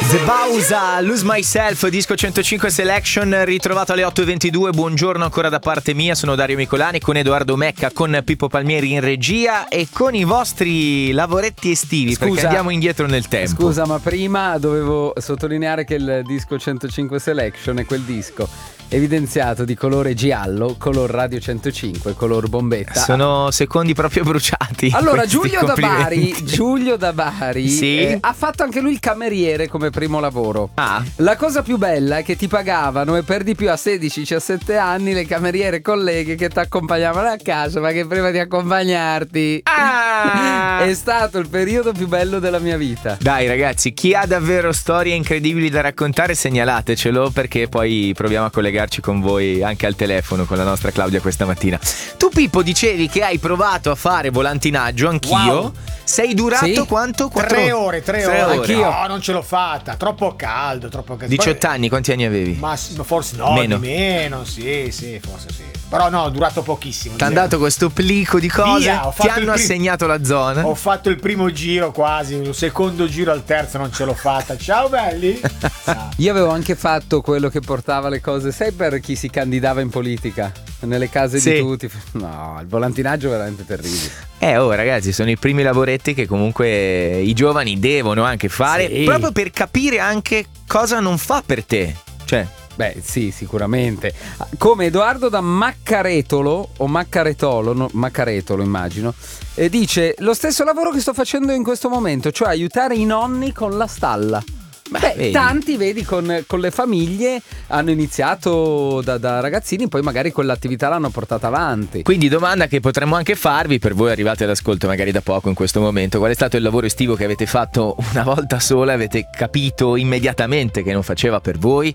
The Bausa, Lose Myself, disco 105 Selection, ritrovato alle 8.22. Buongiorno ancora da parte mia, sono Dario Micolani con Edoardo Mecca, con Pippo Palmieri in regia e con i vostri lavoretti estivi. Scusa, perché andiamo indietro nel tempo. Scusa, ma prima dovevo sottolineare che il disco 105 Selection è quel disco evidenziato di colore giallo, color Radio 105, color bombetta. Sono secondi proprio bruciati. Allora, Giulio da Bari sì? Ha fatto anche lui il cameriere come primo lavoro. Ah. La cosa più bella è che ti pagavano, e per di più a 16-17 anni, le cameriere colleghe che ti accompagnavano a casa, ma che prima di accompagnarti è stato il periodo più bello della mia vita. Dai ragazzi, chi ha davvero storie incredibili da raccontare segnalatecelo, perché poi proviamo a collegarci con voi anche al telefono con la nostra Claudia questa mattina. Tu Pippo dicevi che hai provato a fare volantinaggio, anch'io. Wow. Sei durato sì? quanto? 3 ore. Anch'io. No, non ce l'ho fatta, troppo caldo. 18 anni, quanti anni avevi? Ma forse no, meno. di meno, sì, forse sì. Però no, ho durato pochissimo. Ti hanno dato questo plico di cose? Via, ti hanno assegnato la zona? Ho fatto il primo giro quasi, il secondo giro al terzo non ce l'ho fatta. Ciao belli. Io avevo anche fatto quello che portava le cose, sai, per chi si candidava in politica, nelle case sì. di tutti. No, il volantinaggio è veramente terribile. Ragazzi, sono i primi lavoretti che comunque i giovani devono anche fare, sì, proprio per capire anche cosa non fa per te. Cioè, beh, sì, sicuramente. Come Edoardo da Maccaretolo o Maccaretolo, no, Maccaretolo immagino, dice lo stesso lavoro che sto facendo in questo momento, cioè aiutare i nonni con la stalla. Beh, vedi. tanti, vedi, con le famiglie hanno iniziato da ragazzini, poi magari quell'attività l'hanno portata avanti. quindi domanda che potremmo anche farvi, per voi arrivate all'ascolto magari da poco in questo momento: qual è stato il lavoro estivo che avete fatto una volta sola, avete capito immediatamente che non faceva per voi?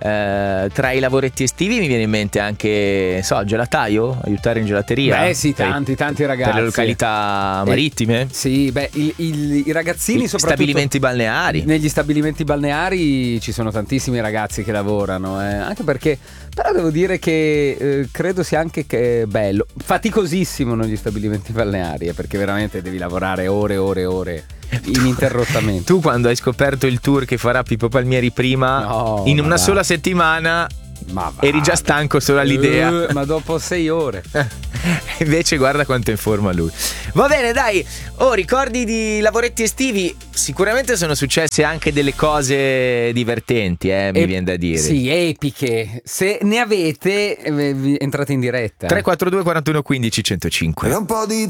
Tra i lavoretti estivi mi viene in mente anche, gelataio, aiutare in gelateria. Beh sì, tanti ragazzi. Per le località marittime. Sì, beh, i ragazzini soprattutto stabilimenti balneari. Negli stabilimenti balneari ci sono tantissimi ragazzi che lavorano, anche perché, però devo dire che credo sia anche che è bello, faticosissimo negli stabilimenti balneari, perché veramente devi lavorare ore ininterrottamente. Tu quando hai scoperto il tour che farà Pippo Palmieri prima, in una sola settimana eri già stanco solo all'idea. Ma dopo 6 ore. Invece guarda quanto è in forma lui. Va bene, dai. Ricordi di lavoretti estivi? Sicuramente sono successe anche delle cose divertenti, mi viene da dire. Sì, epiche. Se ne avete, entrate in diretta. 342 41 15 105. È un po' di